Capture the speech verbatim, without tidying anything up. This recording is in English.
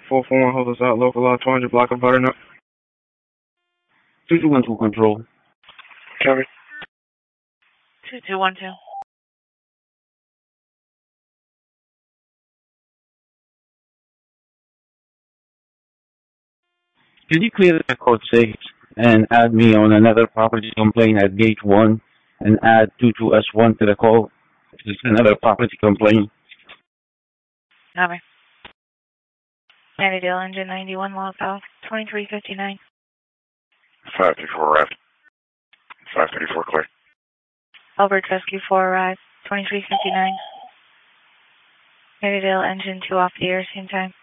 four four one, hold us out, local law two hundred, block of butternut. two two one two control. Covered. two two one two. Could you clear the code six and add me on another property complaint at gate one and add two two S one to the call? It's another property complaint. Copy. Annandale Engine ninety-one, Los South, twenty-three fifty-nine. five thirty-four arrived. five thirty-four clear. Albert Rescue four arrived, twenty-three fifty-nine. Annandale Engine two off the air, same time.